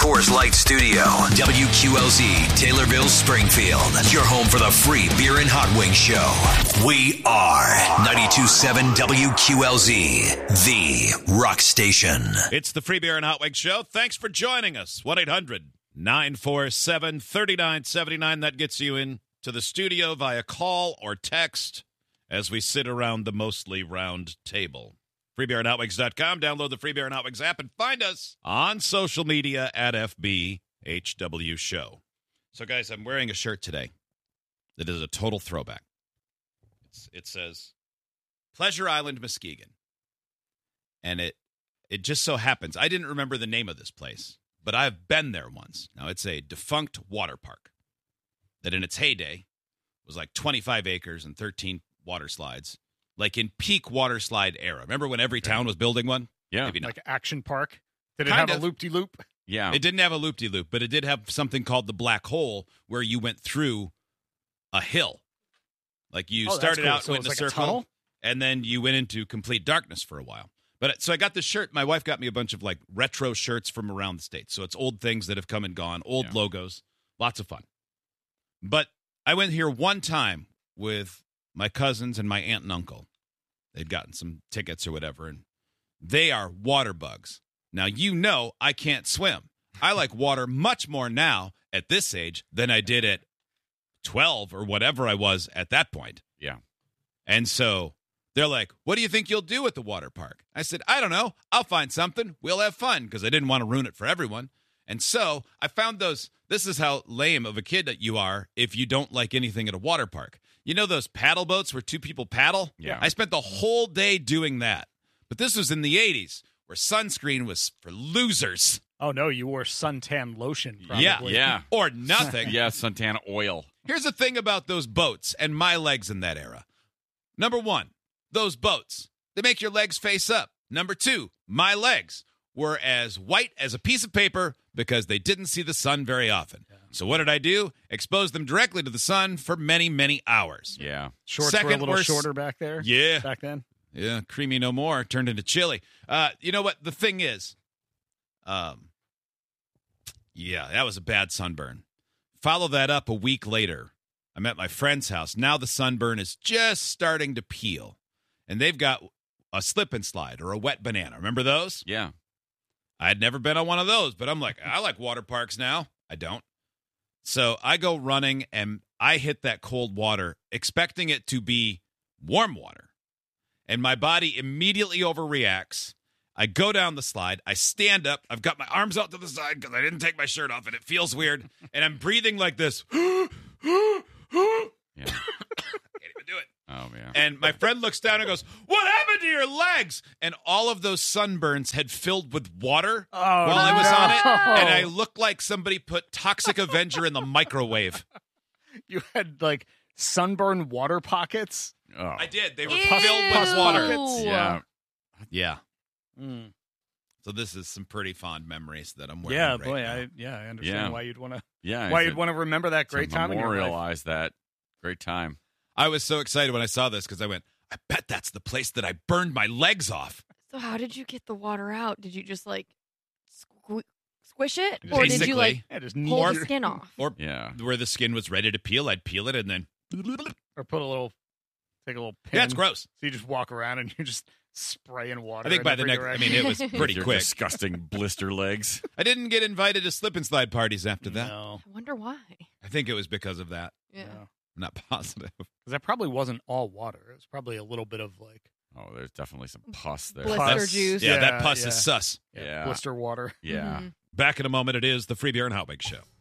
Coors Light Studio. WQLZ, Taylorville, Springfield. Your home for the free beer and hot wing show. We are 92.7 WQLZ, the rock station. It's the free beer and hot wing show. Thanks for joining us. 1-800-947-3979. That gets you in to the studio via call or text as we sit around the mostly round table. FreeBeerandHotWings.com. Download the Free Beer and Hot Wings app and find us on social media at FBHW Show. So, guys, I'm wearing a shirt today that is a total throwback. It says Pleasure Island, Muskegon. And it just so happens, I didn't remember the name of this place, but I've been there once. Now, it's a defunct water park that in its heyday was like 25 acres and 13 water slides. Like in peak water slide era. Remember when every town was building one? Yeah. Maybe not. Like Action Park. Did it Kind have of. a loop-de-loop? Yeah. It didn't have a loop-de-loop, but it did have something called the Black Hole where you went through a hill. Like you started cool. out So in it was a like a circle, tunnel? and then you went into complete darkness for a while. But so I got this shirt. My wife got me a bunch of like retro shirts from around the state. So it's old things that have come and gone, old logos, lots of fun. But I went here one time with my cousins and my aunt and uncle. They'd gotten some tickets or whatever, and they are water bugs. Now, you know I can't swim. I like water much more now at this age than I did at 12 or whatever I was at that point. Yeah. And so they're like, what do you think you'll do at the water park? I said, I don't know. I'll find something. We'll have fun, because I didn't want to ruin it for everyone. And so I found those. This is how lame of a kid that you are if you don't like anything at a water park. You know those paddle boats where two people paddle? Yeah. I spent the whole day doing that. But this was in the 80s where sunscreen was for losers. Oh, no, you wore suntan lotion, probably. Yeah. Or nothing. Yeah, suntan oil. Here's the thing about those boats and my legs in that era. Number one, those boats, they make your legs face up. Number two, my legs were as white as a piece of paper because they didn't see the sun very often. Yeah. So what did I do? Expose them directly to the sun for many, many hours. Yeah. Shorts were a Second little worst- shorter back there? Yeah. Back then? Yeah, creamy no more, turned into chili. You know what? The thing is, that was a bad sunburn. Follow that up a week later. I'm at my friend's house. Now the sunburn is just starting to peel. And they've got a slip and slide or a wet banana. Remember those? Yeah. I had never been on one of those, but I'm like, I like water parks now. I don't. So I go running, and I hit that cold water, expecting it to be warm water. And my body immediately overreacts. I go down the slide. I stand up. I've got my arms out to the side because I didn't take my shirt off, and it feels weird. And I'm breathing like this. Yeah. Can't even do it. Oh, man. And my friend looks down and goes, what happened to your legs? And all of those sunburns had filled with water while I was on it. And I looked like somebody put Toxic Avenger in the microwave. You had, like, sunburn water pockets? Oh. I did. They were Ew. filled with water. Yeah. Yeah. Mm. So this is some pretty fond memories that I'm wearing Yeah, right boy, now. I understand Yeah. why you'd want to Yeah. why you'd want to remember that great to time in your life. memorialize that great time. I was so excited when I saw this because I went, I bet that's the place that I burned my legs off. So how did you get the water out? Did you just like squish it, Just or did basically- you like Yeah, just pull knead the skin off? Or Yeah. where the skin was ready to peel, I'd peel it and then... or take a little pin. Yeah, it's gross. So you just walk around and you're just spraying water. I think in by the every next... I direction. mean, it was pretty Your quick. disgusting blister legs. I didn't get invited to slip and slide parties after that. No. I wonder why. I think it was because of that. Yeah. No. I'm not positive. Because that probably wasn't all water. It was probably a little bit of like Oh, there's definitely some pus there. Blister Pus. juice. Yeah, Yeah, that pus yeah. is sus. Yeah. blister water. Yeah. Mhm. Back in a moment, it is the Free Beer and Hot Wings Show.